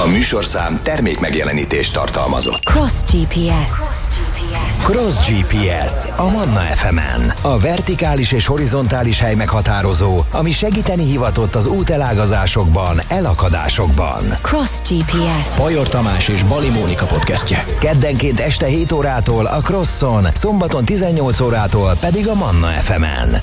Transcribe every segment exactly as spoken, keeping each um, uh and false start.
műsorszám termék megjelenítést tartalmazott. Cross gé pé es. Cross gé pé es a Manna ef emen. A vertikális és horizontális hely meghatározó, ami segíteni hivatott az útelágazásokban, elakadásokban. Cross gé pé es. Bajor Tamás és Bali Mónika podcastje. Keddenként este hét órától a Crosson, szombaton tizennyolc órától pedig a Manna ef emen.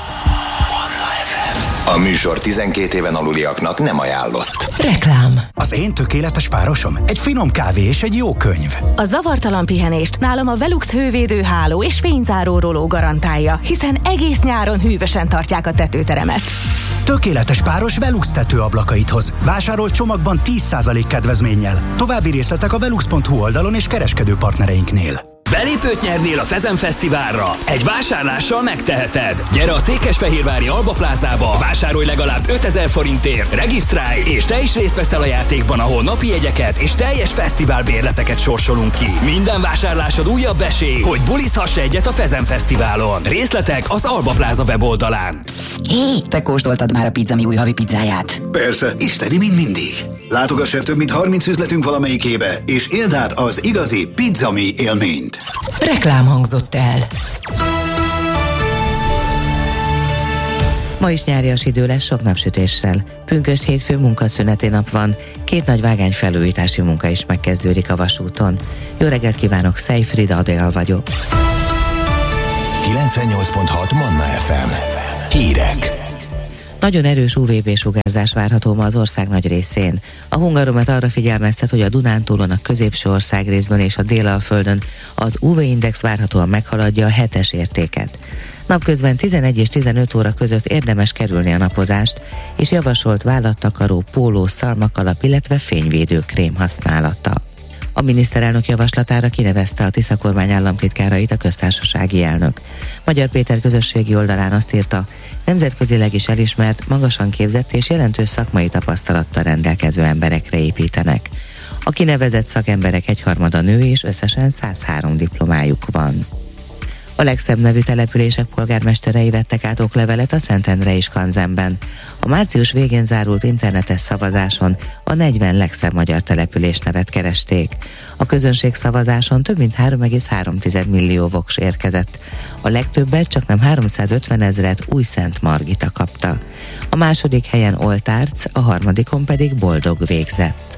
A műsor tizenkét éven aluliaknak nem ajánlott. Reklám. Az én tökéletes párosom egy finom kávé és egy jó könyv. A zavartalan pihenést nálam a Velux hővédő háló és fényzáró roló garantálja, hiszen egész nyáron hűvösen tartják a tetőteremet. Tökéletes páros Velux tetőablakait hoz. Vásárolt csomagban tíz százalék kedvezménnyel. További részletek a velux pont hu oldalon és kereskedő partnereinknél. Belépőt nyernél a Fezen Fesztiválra? Egy vásárlással megteheted. Gyere a Székesfehérvári Alba Plázába, vásárolj legalább ötezer forintért, regisztrálj, és te is részt veszel a játékban, ahol napi jegyeket és teljes fesztivál bérleteket sorsolunk ki. Minden vásárlásod újabb esély, hogy bulizhass egyet a Fezen Fesztiválon. Részletek az Alba Pláza weboldalán. Hé, te kóstoltad már a Pizzami új havi pizzáját? Persze, isteni, mint mindig. Látogass el több mint harminc üzletünk valamelyikébe, és éld át az igazi Pizzami élményt. Reklám hangzott el. Ma is nyárias idő lesz sok napsütéssel. Pünkösd hétfő munkaszüneti nap van, két nagy vágány felújítási munka is megkezdődik a vasúton. Jó reggelt kívánok, Szejfrida Adél vagyok. kilencvennyolc pont hat Manna ef em. Hírek. Nagyon erős u vé bé-sugárzás várható ma az ország nagy részén. A Hungaromet arra figyelmeztet, hogy a Dunántúlon, a középső országrészben és a Délalföldön az u vé-index várhatóan meghaladja a hetes értéket. Napközben tizenegy és tizenöt óra között érdemes kerülni a napozást, és javasolt vállattakaró, póló, szalmakalap, illetve fényvédő krém használata. A miniszterelnök javaslatára kinevezte a Tisza kormány államtitkárait a köztársasági elnök. Magyar Péter közösségi oldalán azt írta, nemzetközileg is elismert, magasan képzett és jelentős szakmai tapasztalattal rendelkező emberekre építenek. A kinevezett szakemberek egyharmada nő és összesen száz három diplomájuk van. A legszebb nevű települések polgármesterei vettek át oklevelet a Szentendrei Skanzenben. A március végén zárult internetes szavazáson a negyven legszebb magyar település nevet keresték. A közönség szavazáson több mint három egész három millió voks érkezett. A legtöbbet, csaknem háromszázötven ezret Újszent Margita kapta. A második helyen Oltárc, a harmadikon pedig Boldog végzett.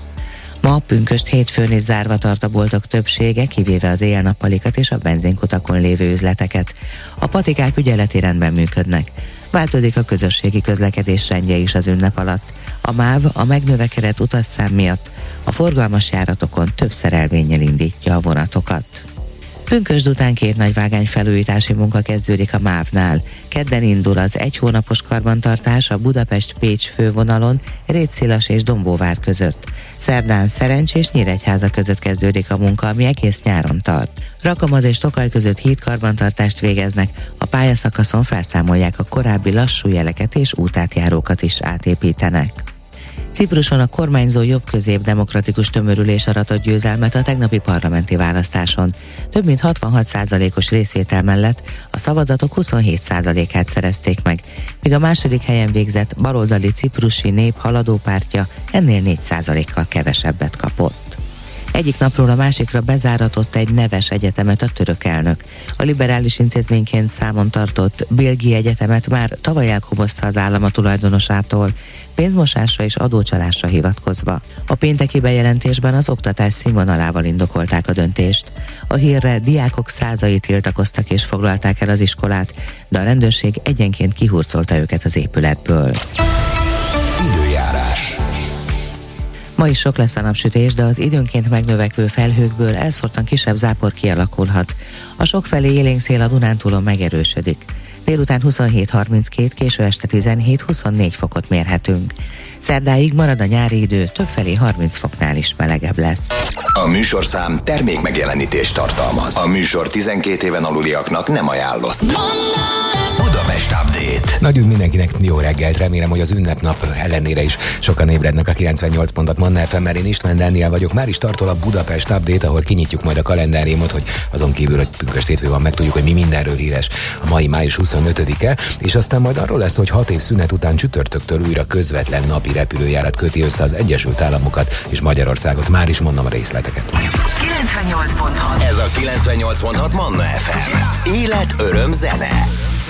Ma pünkösd hétfőn is zárva tart a boltok többsége, kivéve az éjjel-nappalikat és a benzinkutakon lévő üzleteket. A patikák ügyeleti rendben működnek. Változik a közösségi közlekedés rendje is az ünnep alatt. A MÁV a megnövekedett utasszám miatt a forgalmas járatokon több szerelvénnyel indítja a vonatokat. Pünkösd után két nagy vágány felújítási munka kezdődik a mávnál. Kedden indul az egy hónapos karbantartás a Budapest-Pécs fővonalon, Rétszilas és Dombóvár között. Szerdán Szerencs és Nyíregyháza között kezdődik a munka, ami egész nyáron tart. Rakamaz és Tokaj között hídkarbantartást végeznek, a pályaszakaszon felszámolják a korábbi lassú jeleket és útátjárókat is átépítenek. Cipruson a kormányzó jobb-közép demokratikus tömörülés aratott győzelmet a tegnapi parlamenti választáson. Több mint hatvanhat százalékos részvétel mellett a szavazatok huszonhét százalékát szerezték meg, míg a második helyen végzett baloldali ciprusi nép haladó pártja ennél négy százalékkal kevesebbet kapott. Egyik napról a másikra bezáratott egy neves egyetemet a török elnök. A liberális intézményként számon tartott Bilgi Egyetemet már tavaly elkobozta az állam a tulajdonosától, pénzmosásra és adócsalásra hivatkozva. A pénteki bejelentésben az oktatás színvonalával indokolták a döntést. A hírre diákok százai tiltakoztak és foglalták el az iskolát, de a rendőrség egyenként kihurcolta őket az épületből. Időjárás. Ma is sok lesz a napsütés, de az időnként megnövekvő felhőkből elszórtan kisebb zápor kialakulhat. A sokfelé élénk szél a Dunántúlon megerősödik. Délután huszonhét harminckét, késő este tizenhét huszonnégy fokot mérhetünk. Szerdáig marad a nyári idő, többfelé harminc foknál is melegebb lesz. A műsorszám termék megjelenítést tartalmaz. A műsor tizenkét éven aluliaknak nem ajánlott. Budapest Update. Nagy üdv mindenkinek, jó reggelt, remélem, hogy az ünnepnap ellenére is sokan ébrednek a kilencvennyolc pontot Manna ef em-en. Én István Dániel vagyok, már is tartol a Budapest Update, ahol kinyitjuk majd a kalendáriumot, hogy azon kívül, hogy pünkösd hétfő van, megtudjuk, hogy mi mindenről híres a mai május huszonötödike, és aztán majd arról lesz, hogy hat év szünet után csütörtöktől újra közvetlen napi repülőjárat köti össze az Egyesült Államokat és Magyarországot. Már is mondom a részleteket. kilencvennyolc pont hat Ez a kilencvennyolc pont hat Manna ef em. Élet, öröm, zene.